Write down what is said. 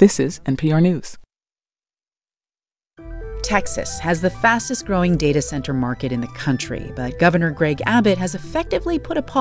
This is NPR News. Texas has the fastest growing data center market in the country, but Governor Greg Abbott has effectively put a pause